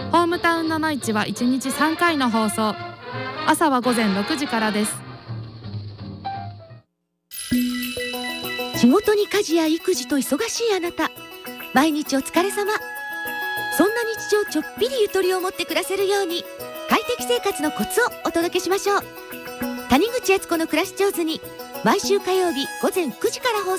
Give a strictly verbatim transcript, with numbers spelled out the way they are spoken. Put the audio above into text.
ホームタウンのの市はいちにちさんかいの放送。朝はごぜんろくじからです。 仕事に家事や育児と忙しいあなた、毎日お疲れ様。そんな日常ちょっぴりゆとりを持って暮らせるように、快適生活のコツをお届けしましょう。谷口悦子の暮らし上手に、毎週火曜日ごぜんくじから放